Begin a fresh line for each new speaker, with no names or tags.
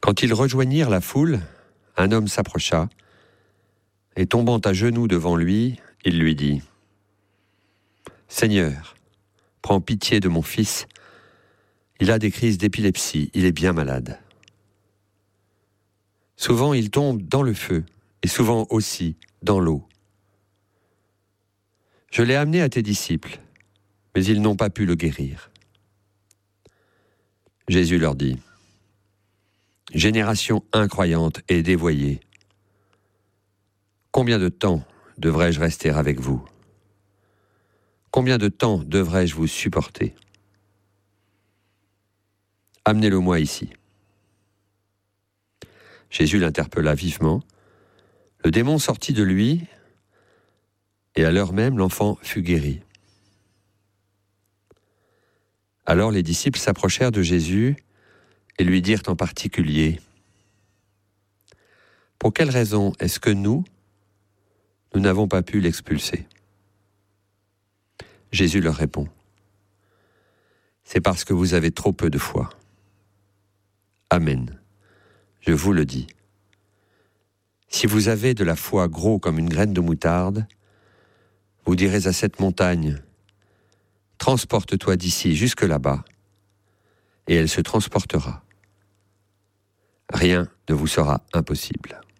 Quand ils rejoignirent la foule, un homme s'approcha, et tombant à genoux devant lui, il lui dit : « Seigneur, prends pitié de mon fils, il a des crises d'épilepsie, il est bien malade. Souvent il tombe dans le feu, et souvent aussi dans l'eau. Je l'ai amené à tes disciples, mais ils n'ont pas pu le guérir. » Jésus leur dit : « Génération incroyante et dévoyée, combien de temps devrais-je rester avec vous ? Combien de temps devrais-je vous supporter ? Amenez-le-moi ici. » Jésus l'interpella vivement. Le démon sortit de lui, et à l'heure même, l'enfant fut guéri. Alors les disciples s'approchèrent de Jésus et lui dirent en particulier : « Pour quelle raison est-ce que nous n'avons pas pu l'expulser ?» Jésus leur répond : « C'est parce que vous avez trop peu de foi. Amen, je vous le dis. Si vous avez de la foi gros comme une graine de moutarde, vous direz à cette montagne : transporte-toi d'ici jusque là-bas, et elle se transportera. Rien ne vous sera impossible. »